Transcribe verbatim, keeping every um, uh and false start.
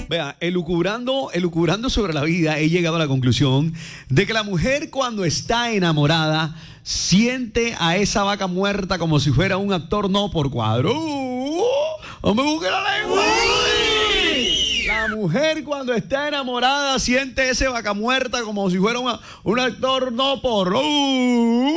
Vea, elucubrando, elucubrando sobre la vida, he llegado a la conclusión de que la mujer cuando está enamorada siente a esa vaca muerta como si fuera un actor no por cuadro. ¡Uh! ¡No me busque la lengua! La mujer cuando está enamorada siente ese vaca muerta como si fuera una, un actor no por... ¡Uh!